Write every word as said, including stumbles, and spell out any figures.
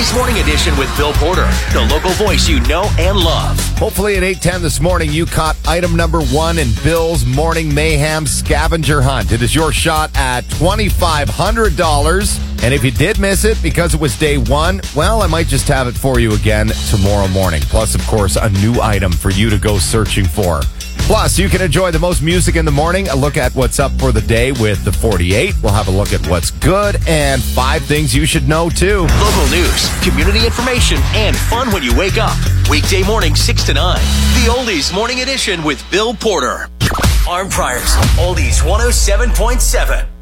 Oldies Morning Edition with Bill Porter, the local voice you know and love. Hopefully at eight ten this morning, you caught item number one in Bill's Morning Mayhem Scavenger Hunt. It is your shot at twenty-five hundred dollars. And if you did miss it because it was day one, well, I might just have it for you again tomorrow morning. Plus, of course, a new item for you to go searching for. Plus, you can enjoy the most music in the morning, a look at what's up for the day with the forty-eight. We'll have a look at what's good and five things you should know, too. Local news, community information, and fun when you wake up. Weekday morning, six to nine. The Oldies Morning Edition with Bill Porter. Arm Priors, Oldies one oh seven point seven.